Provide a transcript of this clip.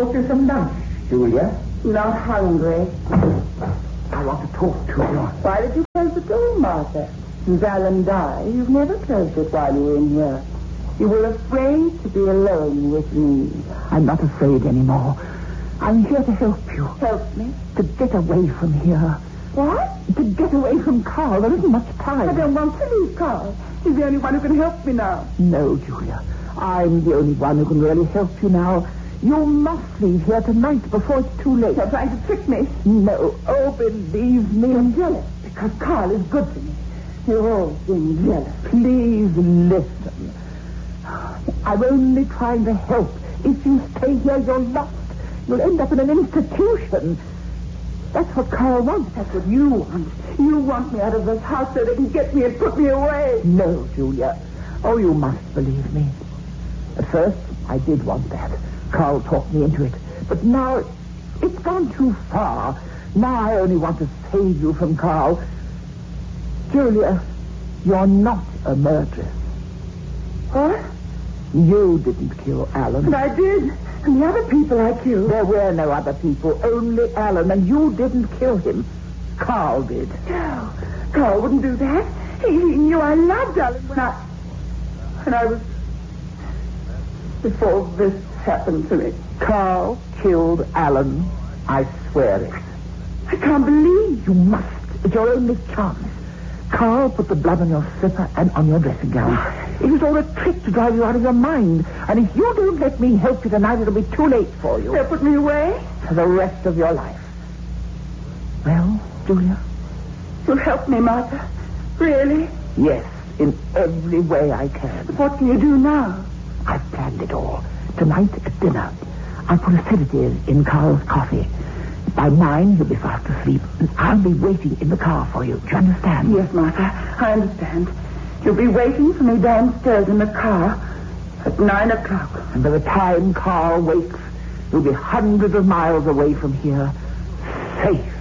brought you some lunch, Julia. Not hungry. I want to talk to you. Why did you close the door, Martha? Since Alan died, you've never closed it while you were in here. You were afraid to be alone with me. I'm not afraid anymore. I'm here to help you. Help me? To get away from here. What? To get away from Carl. There isn't much time. I don't want to leave Carl. He's the only one who can help me now. No, Julia. I'm the only one who can really help you now. You must leave here tonight before it's too late. You're trying to trick me. No. Oh, believe me. You're jealous because Carl is good to me. You've always been jealous. Please listen. I'm only trying to help. If you stay here, you're lost. You'll end up in an institution. That's what Carl wants. That's what you want. You want me out of this house so they can get me and put me away. No, Julia. Oh, you must believe me. At first, I did want that. Carl talked me into it. But now, it's gone too far. Now I only want to save you from Carl. Julia, you're not a murderess. What? You didn't kill Alan. But I did. And the other people I killed. There were no other people, only Alan, and you didn't kill him. Carl did. No, Carl wouldn't do that. He knew I loved Alan when I was... Before this happened to me. Carl killed Alan. I swear it. I can't believe. You must. It's your only chance. Carl put the blood on your slipper and on your dressing gown. It was all a trick to drive you out of your mind. And if you don't let me help you tonight, it'll be too late for you. They'll put me away? For the rest of your life. Well, Julia? You'll help me, Martha? Really? Yes, in every way I can. But what can you do now? I've planned it all. Tonight at dinner, I'll put a sedative in Carl's coffee. By 9, he'll be fast asleep, and I'll be waiting in the car for you. Do you understand? Yes, Martha, I understand. You'll be waiting for me downstairs in the car at 9 o'clock. And by the time Carl wakes, you'll be hundreds of miles away from here, safe.